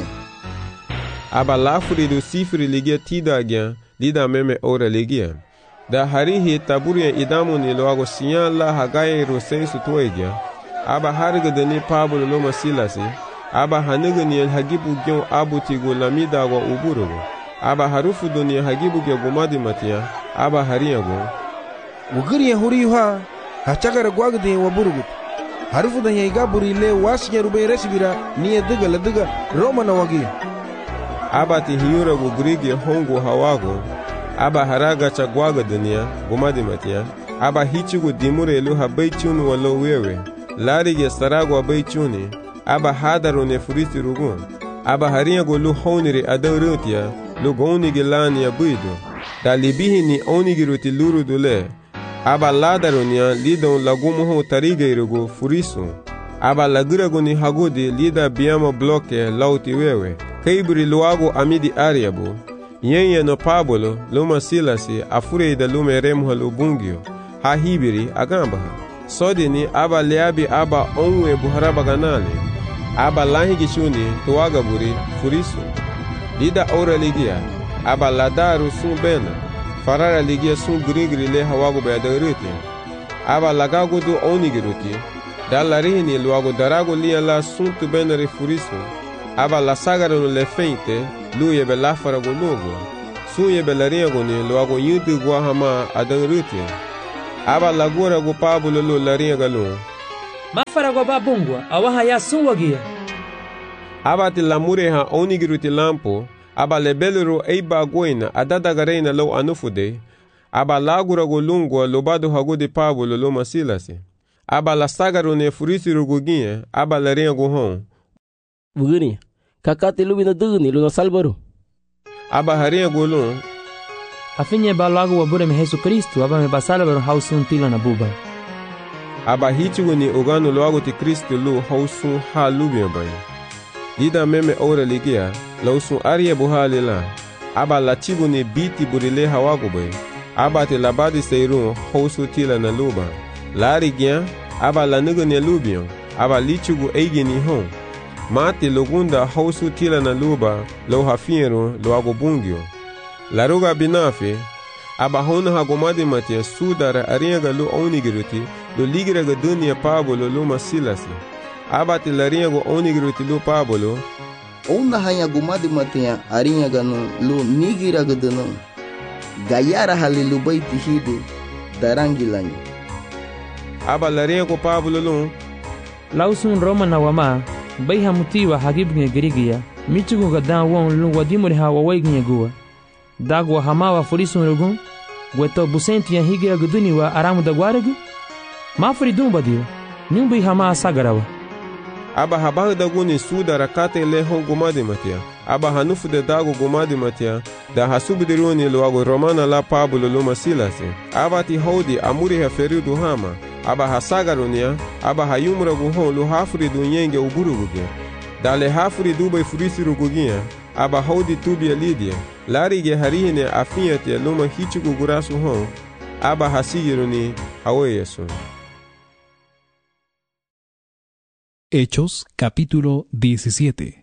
aba lafri do sifre ligia tida gen lida meme ora ligia da harihi taburia idamu ni loago sinyala hagaye rosensu toegia aba harga deni Pablo loma silasi aba hanuga ni hagibu gyon abutigo lamida wa uburugo aba harufu doni hagibu gyo gomadi matia aba hariyago ugiri huri ha hachagara gwagde wa burugo harufu da yega burile wasinya rube resibira ni ediga ladiga Roma na wagi aba ti hiyura go grigi hongo hawago aba haraga chagwaga dunia gomadi matia aba hichugo dimure lu habaichunu walo wewe larige sarago abaichuni aba hadaro ne furisi rugun aba hariyago lu honiri adaurutia lu gonigi lani ya buido da libihi ni onigi ruti luru dule aba ladaronia lidon lagumuho tarige irugo furisu aba lagirago ni hagudi lida biyama bloke lauti wewe kaiburi luago amidi ariabu yenye no Pablo luma silasi afure da lume remha lubungio ha hibiri agamba sodini aba leabi aba onwe buharaba ganale aba lahigi shuni tuwaga buri furisu lida ora ligia aba ladaru sun bena farara ligia sun grigri le hawago bayadorite aba lagago do onigiruti da larihini luago darago lia la suntu benere furisu aba la sagaro no lefente lu yebe la farago logo su yebe la riago ni luago yudu guahama adan ruti aba lagura go pabulo lo la riaga lo ma farago babungwa awaha ya sunwagia aba ti lamureha onigiruti lampo aba lebelero eiba goina adada gareina lo anufude aba lagura go lungwa lobado hago de pabulo lo masilasi aba la sagaro ne furisi ruguginha aba la riago hon Bugini, kakate lubina dugni luna salbaro. Aba haria golon. Afinye ba lago wabure me Yesu Kristo aba me basalbaro hausun tila na buba. Aba hichuguni ogano loago ti Kristo lu hausun ha lubia bay. Lida meme ora ligia lausun aria buhali la. Aba la chiguni biti burile hawago bay. Aba te labadi seirun hausu tila na luba. Lari gia aba la nuguni lubion. Aba lichugu eigeni hon. Mati lugunda hausu tila na luba lo hafiero lo agobungio. Laruga binafe aba hona hagomadi matia sudara ariaga lo onigiruti lo ligiraga dunia pabolo lo masilasi. Aba ti lariago onigiruti lo pabolo. Ona hanya gomadi matia ariaga no lo nigiraga dano. Gayara halilubai tihide darangilanyo. Aba lariago pabolo lo. Lausun Roma na wama. Bai hamutiwa hagibnge girigia michugo gadan won lu wadimuri ha wawaignye gua dagwa hamawa furisun rugun gweto busenti ya higira guduni wa aramu da gwaregu mafuri dumba dio nimbi hama sagarawa aba habahu da guni suda rakate le hon gumadi matia aba hanufu de dago gumadi matia da hasubu de roni lo ago romana la pabulo lo masilasi aba ti hodi amuri ha feridu hama aba hasagaronia aba hayumra guhon lu hafuri du nyenge uburuguge dale hafuri dubai furisi rugugia aba hodi tubia lidia larige harihine afiate luma hichugu gurasu hon aba hasigiruni haweyesu. Hechos capítulo diecisiete.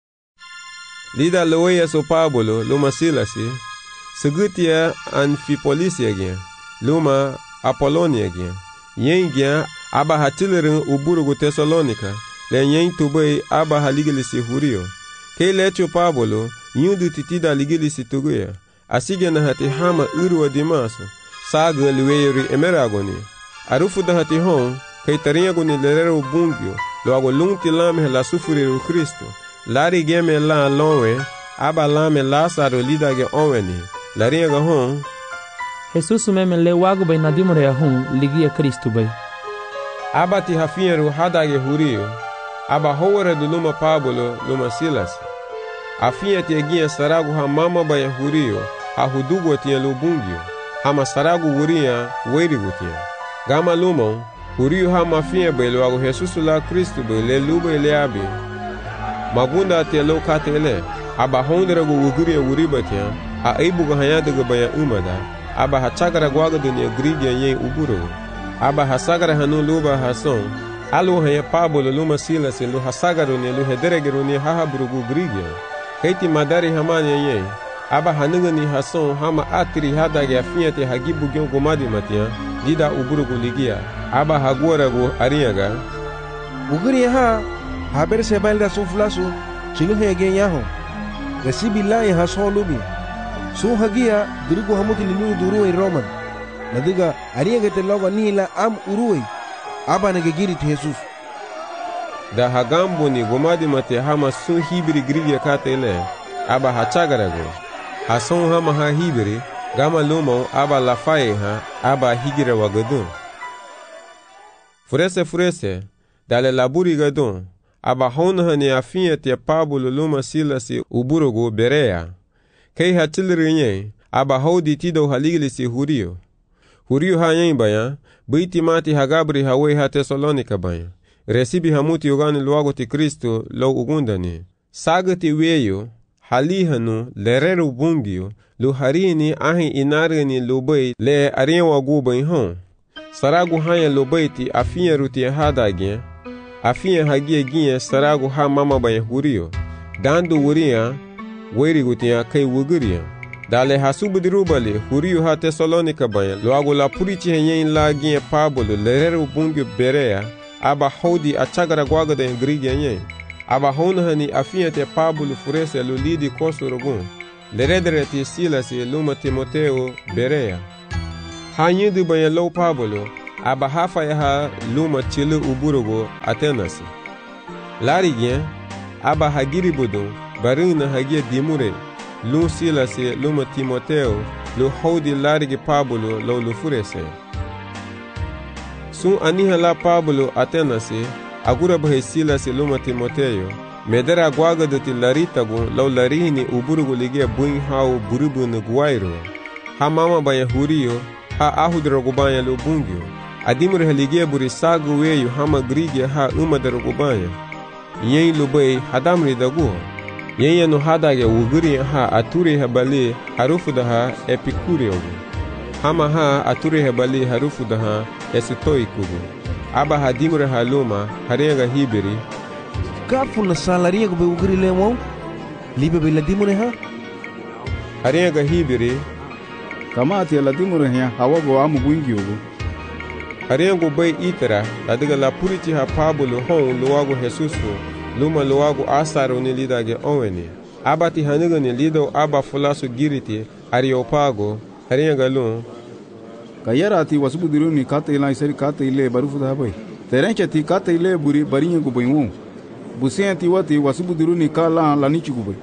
Lida loeyesu Pablo luma silasi segutia Anfipolisia gia luma Apolonia gia Yengia aba hatilerin uburugu Tesalonika le yen tubai aba haligilisi hurio ke lecho Pablo yundu titida ligilisi tuguya asige na hati hama urwa dimaso saga luweri emeragoni arufu da hati hon ke tariagoni lerero bungio lo ago lungti lame la sufuriru Kristo lari geme la lonwe aba lame la saro lidage onweni lariaga hon Jesus meme le wago bay nadimore ahun ligia Kristo bay. Aba ti hafieru hadage hurio. Aba howere du luma Pablo luma Silas. Afia ti egia saragu ha mama bay hurio. Ha hudugo ti lubungio. Hama saragu huria weirigu ti. Gama lumon hurio ha mafia bay lo ago Jesus la Kristo bay le lube le abi. Magunda ti lo katele. Aba hondere go wuguria wuriba ti. A eibugo hayadaga bay umada. Aba hachagara gwaga dunia grigia yen uburo. Aba hasagara hanu luba hason. Alu haya Pablo luma Silas lu hasagaro ne lu hederegero ne hahaburugu grigia. Keiti madari hamani yen. Aba hanuga ni hason hama atiri hadage afiate hagibu gyon gomadi matia. Dida uburugu ligia. Aba haguara go ariaga. Uguri ha haber sebalda suflasu chilu hege yaho. Resibi la ya hason lubi. Su hagia dirigu hamuti lilu duruwe Roman. Nadiga ariaga te logo nila am uruwe. Aba nagegiri te Jesus. Da hagambo ni gomadi mate hama sun hibiri grigia katele. Aba hachagarago. Hason hama ha hibiri. Gama lumo aba lafaye ha. Aba higira wagadun. Furese furese. Dale laburi gadun. Aba hona ni afinya te Pablo luma Silasi uburogo berea. Kei hatilinye aba hodi tido haligilisi hurio. Hurio hayen baya, biti mati hagabri hawe ha Tesalonika baya. Resibi hamuti yogani luago ti Kristo lo ugundani. Sagati weyo, halihanu lerero bungio, lu harini ahi inargani lubay le arienwa gubay hon. Saragu haya lubay ti afinya ruti hadagien, afinya hagia gien saragu ha mama baya hurio. Dandu wuria, weiri gutia kai wuguria. Dale hasubdirubale huriu ha Tesalonika banha loago la purici henyen la ginha Pablo lereru bungio Berea aba hodi a chagara guaga da Grigi henyen aba hona hani afinha te Pablo furese lo lidi kosorogun leredere te Silas e luma Timoteo Berea hanyidu banha lo Pablo aba hafa ya ha luma chile uburogo Atenasi lari ginha aba hagiri budun barina hagia dimure Lu Silas e luma Timoteo lu hodi larigi Pablo lo lu furese. Sun aniha la Pablo Atenase agura bahe Silas e luma Timoteo medera guaga do ti laritagu lo larihini uburugu ligia buin hau burubu no guairo. Ha mama banya hurio ha ahudrogu banya lu bungyo. Adimure haligia buri sagu weyu hama grigia ha umadrogu banya. Yen lu bay hadamri dagu. Yenya no hadage wuguri ha aturi habali harufu daha epikureogu. Hama ha aturi habali harufu daha esitoikugu. Aba hadimure haluma harenga hibiri. Kafu na salaria go be wuguri lemo? Libe be ladimure ha? Harenga hibiri. Kama ati ladimure ha hawago amu gwingiogu. Harengo bay itara ladiga la purici ha Pablo hon luwago Jesusu. Luma luwagu asaro ni lidage onweni. Abati haniga ni lido aba fulasu giriti Areopago haringa lun. Kayara ati wasubudiru ni kata ila isari kata ile barufu da bai. Terenche ti kata ile buri barinye gubai won. Busen ti wati wasubudiru ni kala lanichi gubai.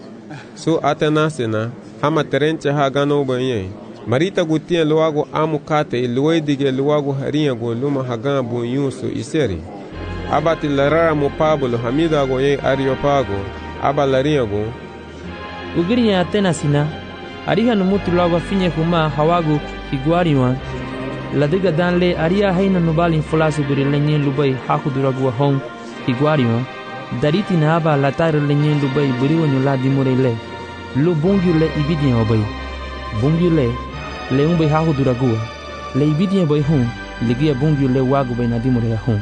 So atenasena hama terenche ha gano banye. Marita gutia luwagu amu kata iluedige luwagu haringa go luma hagan bu yusu iseri. Abati larara mo Pablo hamida go ye Areopago aba lariago ugirinya Atenasina ariha no mutu lawa finye kuma hawagu higuariwa ladiga danle aria haina no balin fulasu buri lenye lubai hakuduragu hon higuariwa dariti na aba latar lenye lubai buri wonyo la dimurele lu bungule ibidien obai bungule le umbai hakuduragu le ibidien boy hon ligia bungule wagu bai na dimure hon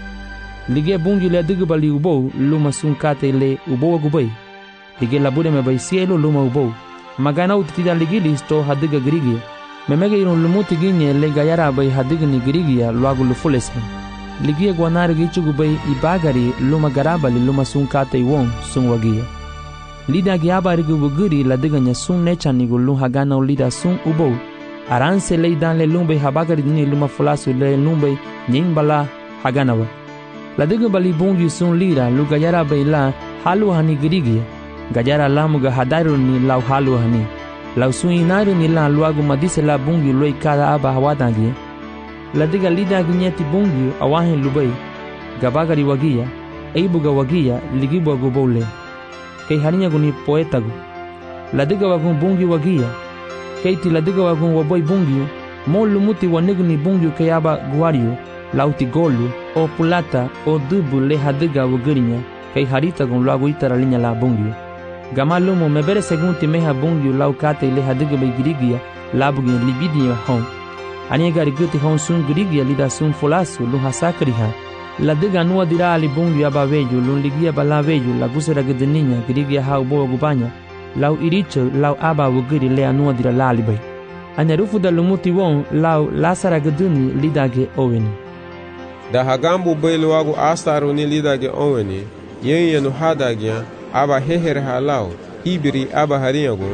Lige bungi le digu bali ubo luma sun kate le ubo gubai. Lige labure me bai cielo luma ubo. Magana utitida ligi listo hadiga grigi. Memege iron lumuti ginye le gayara bai hadiga ni grigia luagu lufulese. Lige guanari gichu gubai ibagari luma garabali luma sun kate iwon sun wagia. Lida giaba rigu buguri la diga nya sun necha nigu lum hagana ulida sun ubo. Aranse le dan le lumbe habagari ni luma fulasu le lumbe nyimbala haganawa. La diga bali bungi sun lira lu gayara baila halu hani grigia gayara lamuga hadaru ni lau halu hani lau sun inaru ni la luagu madise la bungi loi kada aba hawadangi la diga lida ginyeti bungi awahin lubai gabagari wagia eibuga wagia ligibu agubole kei harinya guni poetagu la diga wagun bungi wagia keiti la diga wagun waboy bungi mo lumuti wanigni bungi kei aba guario lauti golu o pulata o dubu le hadiga wugurinya kay harita gon lagu itara linya la bungi gamalumo mebere segunti meha bungi lau kate le hadiga be grigia labugi libidia hon ani gari guti hon sun grigia lida sun fulasu lu hasakriha la diga nuwa dira ali bungi aba veju lu ligia bala veju la gusera gdeninya grigia ha ubo gubanya lau iricho lau aba wuguri le anuwa dira la ali bay ani rufu da lumuti won lau lasara gduni lidage oweni Da hagambu bailu wagu asaru ni lidage onweni yenye no hadagya aba heher halau hibiri aba harinyago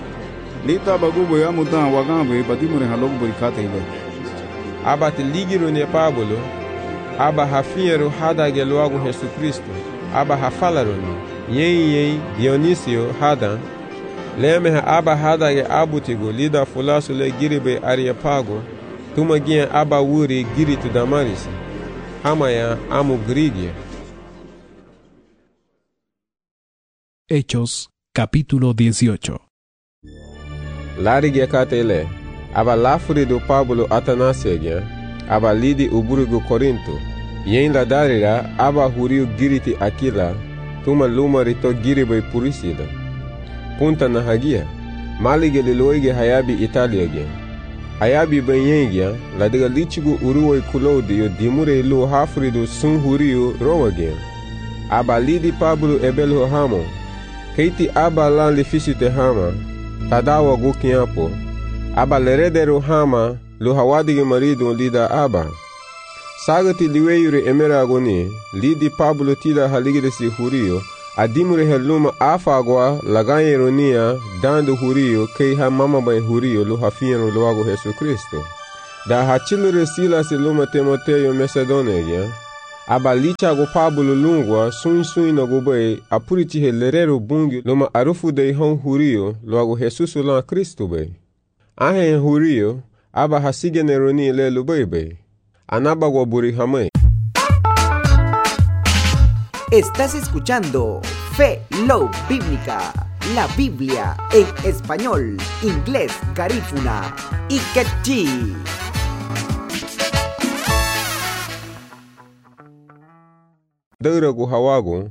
lita bagubo ya mudan wagambe badimure halogu buri kata ile aba tiligiru ne Pablo aba hafieru hadage luagu Yesu Kristo aba hafalaru ni yenye Dionisio hadan leme aba hadage abutigo lida fulasu le giribe Areopago tumagia aba wuri giritu Damaris Hamaya amu grigia. Hechos capítulo dieciocho. Larigia katele aba lafuri do Pablo Atanasia aba lidi uburigo Corinto yen la darira aba huriu giriti Aquila tuma luma rito giribe Purisila punta na hagia malige liloige hayabi Italia gen hayabi banyengia la diga lichigu uruwai kulodi yo dimure lu hafrido sun huriu Roma gen aba lidi Pablo ebelho hamo keiti aba lan lifisite hama tadawa gukiapo. Aba leredero hama lu hawadige marido lida aba. Sagati liweyure emera agoni, lidi Pablo tida haligide si hurio, adimure heluma afagwa laganye ronia dando hurio kei ha mama bay hurio lu hafiano luago Jesu Kristo. Da hachilure sila se luma Timoteo Macedonia, aba licha go Pablo lungwa sun sun no go bay apuriti helerero bungi luma arufu de hon hurio luago Jesus la Kristo bay. Ahe hurio aba hasige neroni le lubebe. Anaba go buri hamay. Estás escuchando Fe Love Bíblica, la Biblia en español, inglés, garífuna y quechí. Daura gu hawago